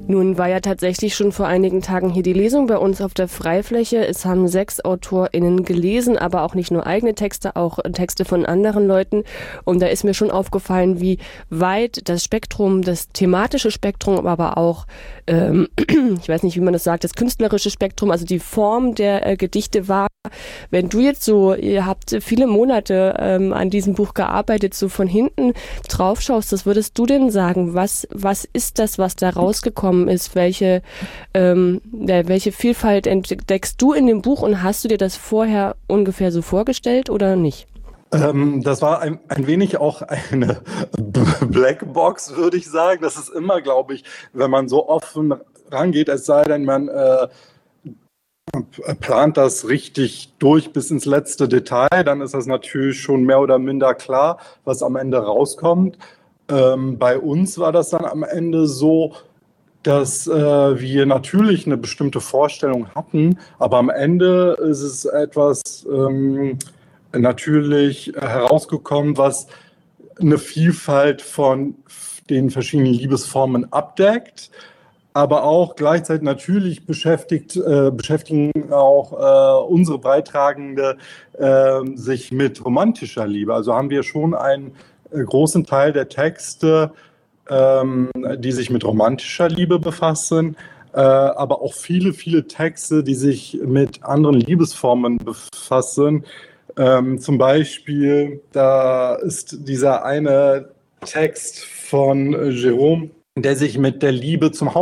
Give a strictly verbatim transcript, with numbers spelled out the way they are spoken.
Nun war ja tatsächlich schon vor einigen Tagen hier die Lesung bei uns auf der Freifläche. Es haben sechs AutorInnen gelesen, aber auch nicht nur eigene Texte, auch Texte von anderen Leuten. Und da ist mir schon aufgefallen, wie weit das Spektrum, das thematische Spektrum, aber auch, ähm, ich weiß nicht, wie man das sagt, das künstlerische Spektrum, also die Form der äh, Gedichte war. Wenn du jetzt so, ihr habt viele Monate ähm, an diesem Buch gearbeitet, so von hinten drauf schaust, was würdest du denn sagen? Was, was ist das, was da rausgekommen ist? Welche, ähm, ja, welche Vielfalt entdeckst du in dem Buch und hast du dir das vorher ungefähr so vorgestellt oder nicht? Ähm, das war ein, ein wenig auch eine Blackbox, würde ich sagen. Das ist immer, glaube ich, wenn man so offen rangeht, es sei denn, man äh, plant das richtig durch bis ins letzte Detail, dann ist das natürlich schon mehr oder minder klar, was am Ende rauskommt. Ähm, bei uns war das dann am Ende so, dass äh, wir natürlich eine bestimmte Vorstellung hatten, aber am Ende ist es etwas ähm, natürlich herausgekommen, was eine Vielfalt von den verschiedenen Liebesformen abdeckt. Aber auch gleichzeitig natürlich beschäftigt, äh, beschäftigen auch äh, unsere Beitragende äh, sich mit romantischer Liebe. Also haben wir schon einen äh, großen Teil der Texte, ähm, die sich mit romantischer Liebe befassen, äh, aber auch viele, viele Texte, die sich mit anderen Liebesformen befassen. Ähm, zum Beispiel, da ist dieser eine Text von äh, Jérôme, der sich mit der Liebe zum